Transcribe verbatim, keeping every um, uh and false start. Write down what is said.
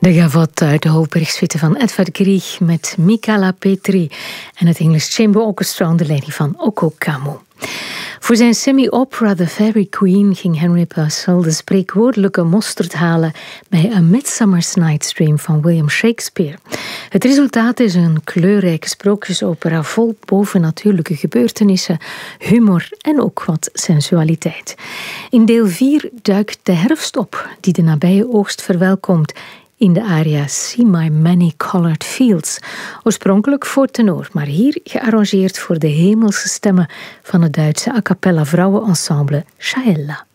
De gavotte uit de Hooibergsuite van Edvard Grieg met Michala Petri en het English Chamber Orchestra onder leiding van Oko Kamo. Voor zijn semi-opera The Fairy Queen ging Henry Purcell de spreekwoordelijke mosterd halen bij A Midsummer's Night's Dream van William Shakespeare. Het resultaat is een kleurrijke sprookjesopera vol bovennatuurlijke gebeurtenissen, humor en ook wat sensualiteit. In deel vier duikt de herfst op, die de nabije oogst verwelkomt in de aria See My Many Colored Fields, oorspronkelijk voor tenor, maar hier gearrangeerd voor de hemelse stemmen van het Duitse a cappella vrouwenensemble Shaella.